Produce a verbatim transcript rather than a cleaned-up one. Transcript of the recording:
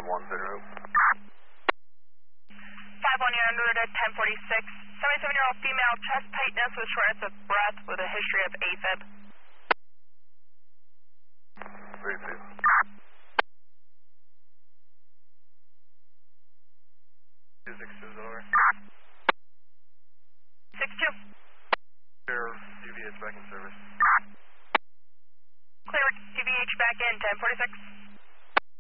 one zero. five one, you're under at ten forty-six. seventy-seven-year-old female, chest tightness with shortness of breath with a history of AFib. Three two. Two six two is over. Six two. Clear U V H back in service. Clear U V H back in ten forty-six.